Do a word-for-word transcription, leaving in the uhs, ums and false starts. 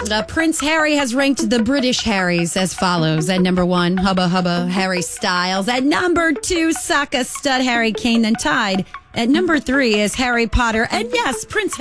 Uh, Prince Harry has ranked the British Harrys as follows. At number one, Hubba Hubba Harry Styles. At number two, Saka Stud Harry Kane. Then tied at number three is Harry Potter. And yes, Prince